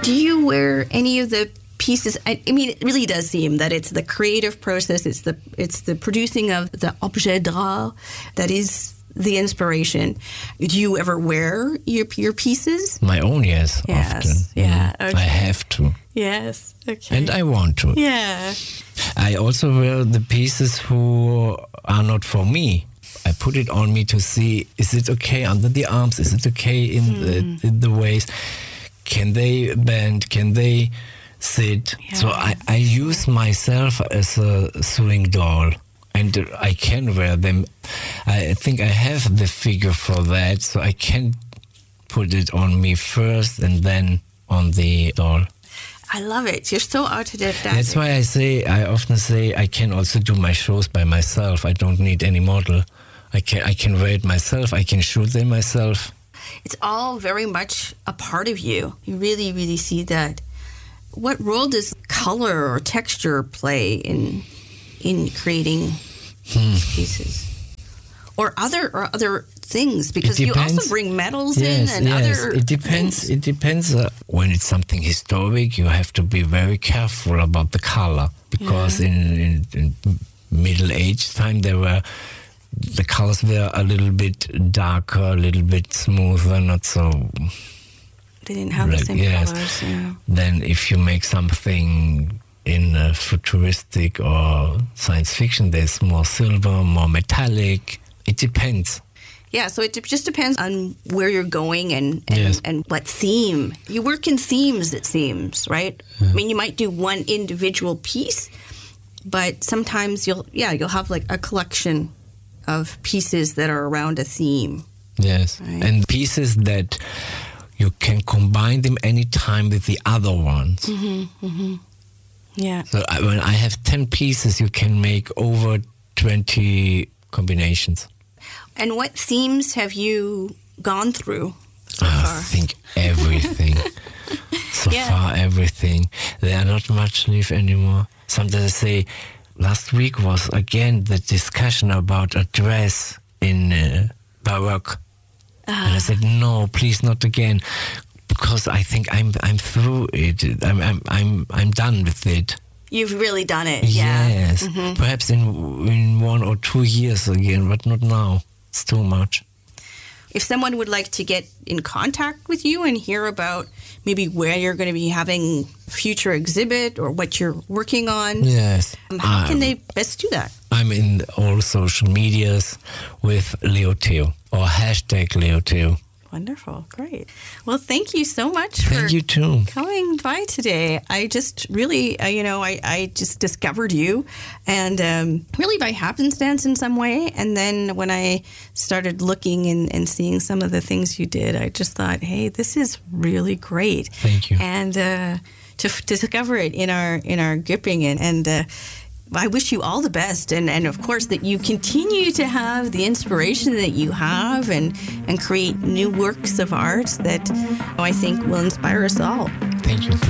Do you wear any of the pieces? I mean, it really does seem that it's the creative process, it's the producing of the objet d'art that is the inspiration. Do you ever wear your pieces? My own, yes, often. Yeah, okay. I have to. Yes, okay. And I want to. Yeah. I also wear the pieces who are not for me. I put it on me to see, is it okay under the arms? Is it okay in the waist? Can they bend? Can they sit? Yeah. So I use myself as a sewing doll. And I can wear them. I think I have the figure for that, so I can put it on me first and then on the doll. I love it. You're so autodidactic. That's why I often say I can also do my shows by myself. I don't need any model. I can wear it myself. I can shoot them myself. It's all very much a part of you. You really, really see that. What role does color or texture play in creating these pieces? Or other things, because you also bring metals in and other it depends. things. It depends. When it's something historic, you have to be very careful about the color, because in Middle Age time the colors were a little bit darker, a little bit smoother, not so. They didn't have the same colors. Yeah. Then if you make something in futuristic or science fiction, there's more silver, more metallic. It depends. Yeah, so it just depends on where you're going and what theme. You work in themes, it seems, right? I mean, you might do one individual piece, but sometimes you'll have like a collection of pieces that are around a theme. Yes, right? And pieces that you can combine them anytime with the other ones. Mm-hmm, mm-hmm. Yeah. So when I have 10 pieces, you can make over 20 combinations. And what themes have you gone through so I far? think everything. So far, everything. There are not much left anymore. Sometimes I say, last week was again the discussion about a dress in Baroque. And I said, no, please not again. Because I think I'm through it. I'm done with it. You've really done it, yeah. Yes, perhaps in 1 or 2 years again, but not now. It's too much. If someone would like to get in contact with you and hear about maybe where you're going to be having future exhibit or what you're working on, yes, how can they best do that? I'm in all social medias with Leo Theo or hashtag Leo Theo. Wonderful. Great. Well, thank you so much Thank you too. coming by today. I just really, I just discovered you and really by happenstance in some way. And then when I started looking and seeing some of the things you did, I just thought, hey, this is really great. Thank you. And to discover it in our gripping and I wish you all the best, and of course that you continue to have the inspiration that you have and create new works of art that I think will inspire us all. Thank you.